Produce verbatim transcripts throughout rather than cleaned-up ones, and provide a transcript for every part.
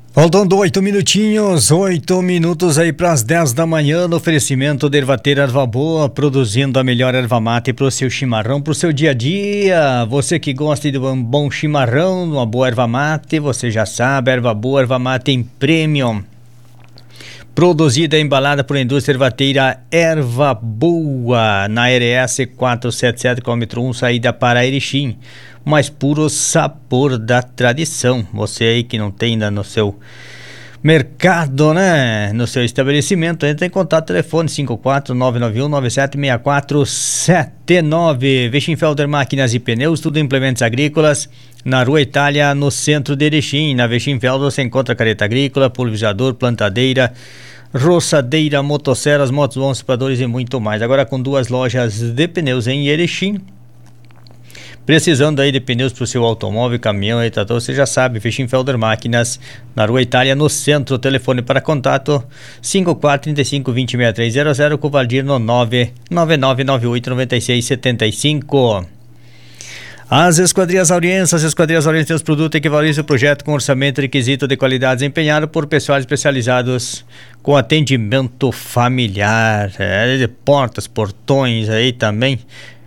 Faltando oito minutinhos, oito minutos aí para as dez da manhã, no oferecimento de Ervateira Erva Boa, produzindo a melhor erva mate para o seu chimarrão, para o seu dia a dia. Você que gosta de um bom chimarrão, uma boa erva mate, você já sabe, erva boa, erva mate em premium. Produzida e embalada por indústria ervateira Erva Boa, na R S quatrocentos e setenta e sete, quilômetro um, saída para Erechim. Mais puro sabor da tradição. Você aí que não tem ainda no seu mercado, né? No seu estabelecimento, entra em contato, telefone cinco quatro nove nove um nove sete seis quatro sete nove. Wechenfelder Máquinas e Pneus, tudo em implementos agrícolas, na Rua Itália, no centro de Erechim. Na Wechenfelder você encontra careta agrícola, pulverizador, plantadeira, roçadeira, motosserras, motos, bons sopradores e muito mais. Agora com duas lojas de pneus em Erechim. Precisando aí de pneus para o seu automóvel, caminhão e trator, você já sabe, Wechenfelder Máquinas, na Rua Itália, no centro. Telefone para contato cinco quatro três cinco dois zero seis três zero zero, com Valdir no nove nove nove nove oito nove seis sete cinco. As Esquadrias Auriense, as Esquadrias Auriense tem os produtos que valorizam o projeto com orçamento e requisito de qualidade desempenhado por pessoal especializados com atendimento familiar, é, de portas, portões aí também,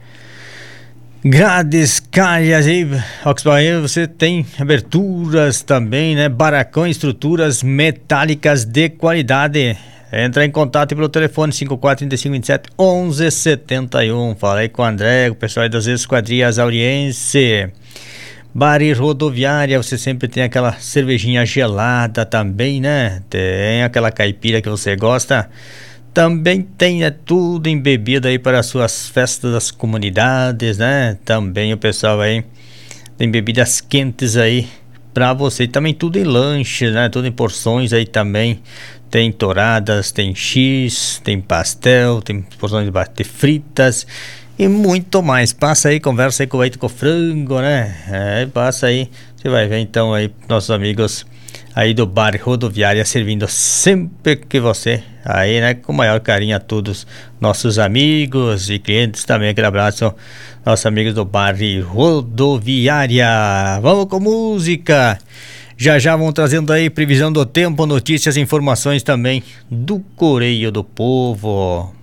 grades, calhas aí, Oxboy, você tem aberturas também, né? Barracões, estruturas metálicas de qualidade. Entra em contato pelo telefone cinco quatro três cinco dois sete um um sete um. Falei com o André, o pessoal aí das Esquadrias Auriense. Bar e rodoviária, você sempre tem aquela cervejinha gelada também, né? Tem aquela caipira que você gosta. Também tem, né, tudo em bebida aí para as suas festas das comunidades, né? Também o pessoal aí tem bebidas quentes aí para você. Também tudo em lanche, né? Tudo em porções aí também. Tem touradas, tem X, tem pastel, tem porções de bate fritas e muito mais. Passa aí, conversa aí com o Eito com frango, né? É, passa aí, você vai ver então aí nossos amigos aí do Bar Rodoviária servindo sempre que você aí, né, com o maior carinho a todos nossos amigos e clientes também. Aquele abraço, nossos amigos do Bar Rodoviária. Vamos com música. Já já vão trazendo aí previsão do tempo, notícias e informações também do Correio do Povo.